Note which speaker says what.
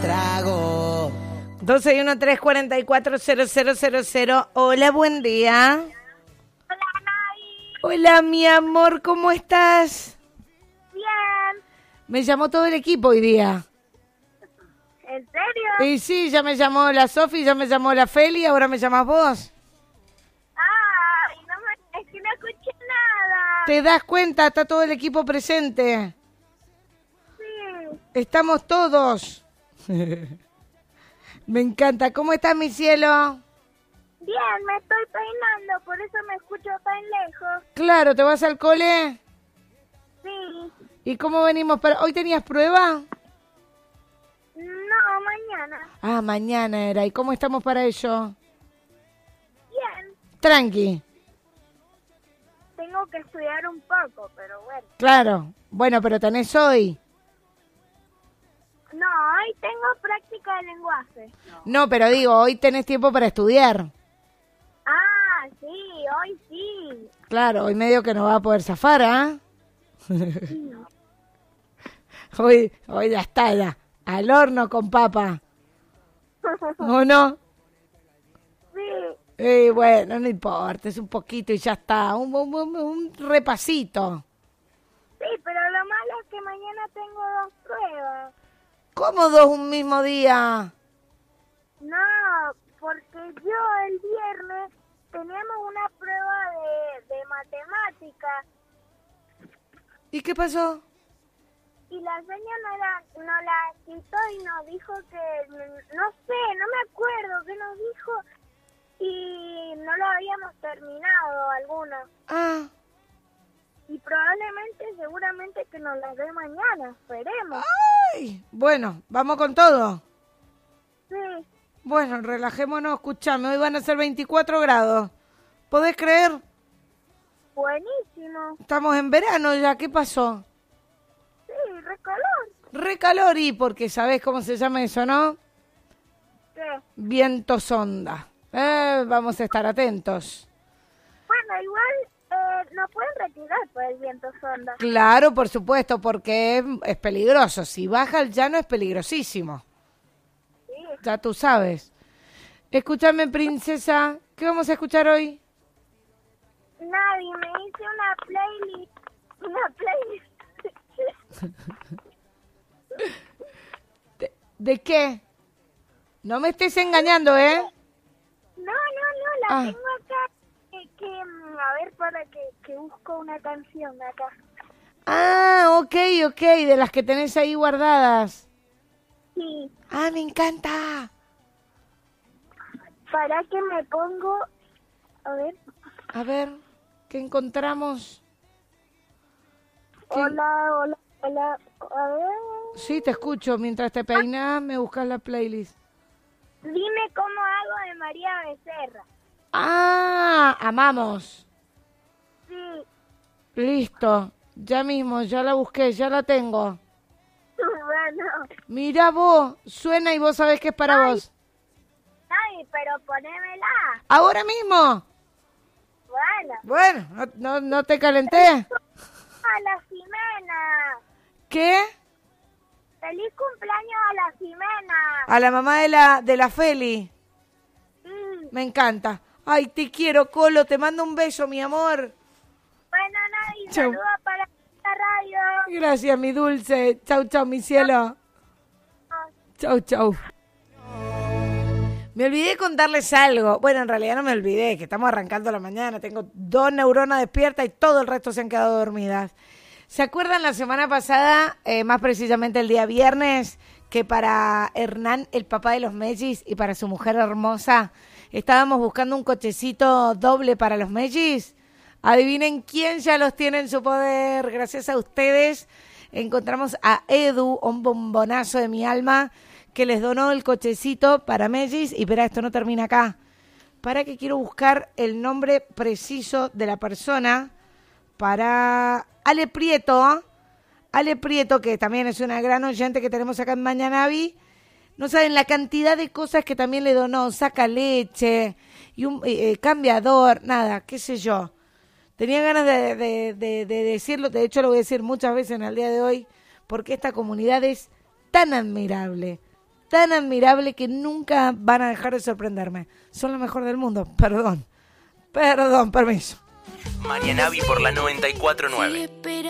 Speaker 1: trago.
Speaker 2: 1213440000. Hola, buen día.
Speaker 3: Hola, Navi.
Speaker 2: Hola, mi amor, ¿cómo estás?
Speaker 3: Bien.
Speaker 2: Me llamó todo el equipo hoy día.
Speaker 3: ¿En serio?
Speaker 2: Y sí, ya me llamó la Sofi, ya me llamó la Feli, ahora me llamas vos.
Speaker 3: Ay, es que no escuché nada.
Speaker 2: ¿Te das cuenta? Está todo el equipo presente.
Speaker 3: Sí.
Speaker 2: Estamos todos. Me encanta. ¿Cómo estás, mi cielo?
Speaker 3: Bien, me estoy peinando, por eso me escucho tan lejos.
Speaker 2: Claro, ¿te vas al cole?
Speaker 3: Sí.
Speaker 2: ¿Y cómo venimos para...? ¿Hoy tenías prueba?
Speaker 3: No, mañana.
Speaker 2: Ah, mañana era. ¿Y cómo estamos para ello?
Speaker 3: Bien.
Speaker 2: Tranqui.
Speaker 3: Tengo que estudiar un poco, pero bueno.
Speaker 2: Claro. Bueno, pero tenés hoy.
Speaker 3: No, hoy tengo práctica de lenguaje.
Speaker 2: No, pero digo, hoy tenés tiempo para estudiar.
Speaker 3: Ah, sí, hoy sí.
Speaker 2: Claro, hoy medio que no va a poder zafar, ¿ah? Hoy ya está, ya. Al horno con papa. ¿O no?
Speaker 3: Sí.
Speaker 2: Bueno, no importa, es un poquito y ya está. Un repasito.
Speaker 3: Sí, pero lo malo es que mañana tengo 2 pruebas.
Speaker 2: ¿Cómo dos un mismo día?
Speaker 3: No, porque yo el viernes teníamos una prueba de matemáticas
Speaker 2: ¿Y qué pasó?
Speaker 3: y la señora no la quitó y nos dijo que, no sé, no me acuerdo qué nos dijo y no lo habíamos terminado algunos.
Speaker 2: Ah,
Speaker 3: Y probablemente, seguramente que nos las dé mañana, esperemos.
Speaker 2: ay, bueno, vamos con todo.
Speaker 3: Sí,
Speaker 2: Bueno, relajémonos, escuchame, hoy van a ser 24 grados. ¿Podés creer?
Speaker 3: buenísimo.
Speaker 2: Estamos en verano ya, ¿qué pasó?
Speaker 3: Sí, re calor.
Speaker 2: Re calor y porque sabés cómo se llama eso, ¿no?
Speaker 3: ¿Qué?
Speaker 2: Viento sonda. Vamos a estar atentos.
Speaker 3: Bueno, igual nos pueden retirar por el viento sonda.
Speaker 2: Claro, por supuesto, porque es peligroso. Si baja el llano es peligrosísimo.
Speaker 3: Sí.
Speaker 2: Ya tú sabes. Escúchame, princesa, ¿qué vamos a escuchar hoy?
Speaker 3: Nadie me hice una playlist. Una playlist.
Speaker 2: ¿De qué? No me estés engañando, ¿eh?
Speaker 3: No, la
Speaker 2: Ah.
Speaker 3: tengo acá. A ver, para que busco una canción acá.
Speaker 2: Ah, ok, de las que tenés ahí guardadas.
Speaker 3: Sí,
Speaker 2: Ah, me encanta.
Speaker 3: para que me pongo. A ver.
Speaker 2: A ver, ¿qué encontramos? ¿Qué?
Speaker 3: Hola. A ver.
Speaker 2: Sí, te escucho. Mientras te peinas, me buscas la playlist.
Speaker 3: Dime cómo hago de María Becerra.
Speaker 2: Ah, amamos.
Speaker 3: Sí.
Speaker 2: Listo. Ya mismo, ya la busqué, ya la tengo.
Speaker 3: Bueno.
Speaker 2: Mira vos, suena y vos sabés que es para vos.
Speaker 3: Ay, pero ponémela.
Speaker 2: ¿Ahora mismo?
Speaker 3: Bueno.
Speaker 2: Bueno, no te calenté.
Speaker 3: A la Jimena.
Speaker 2: ¿Qué?
Speaker 3: ¡Feliz cumpleaños a la Jimena!
Speaker 2: A la mamá de la Feli.
Speaker 3: Sí.
Speaker 2: Me encanta. Ay, te quiero, Colo. Te mando un beso, mi amor.
Speaker 3: Bueno, Nadie,
Speaker 2: Chau.
Speaker 3: saludos para la radio.
Speaker 2: Gracias, mi dulce. Chau, chau, mi cielo. Chau. Me olvidé contarles algo. Bueno, en realidad no me olvidé, que estamos arrancando la mañana. Tengo 2 neuronas despiertas y todo el resto se han quedado dormidas. ¿Se acuerdan la semana pasada, más precisamente el día viernes, que para Hernán, el papá de los mellis, y para su mujer hermosa, estábamos buscando un cochecito doble para los mellis? Adivinen quién ya los tiene en su poder. Gracias a ustedes encontramos a Edu, un bombonazo de mi alma, que les donó el cochecito para mellis. Y espera, esto no termina acá. Para que quiero buscar el nombre preciso de la persona. Para Ale Prieto, que también es una gran oyente que tenemos acá en Mañanavi. No saben la cantidad de cosas que también le donó. Saca leche y un cambiador, nada, qué sé yo. Tenía ganas de decirlo, de hecho lo voy a decir muchas veces en el día de hoy, porque esta comunidad es tan admirable, tan admirable que nunca van a dejar de sorprenderme. Son lo mejor del mundo. Perdón, permiso.
Speaker 1: Marianavi por la 94.9.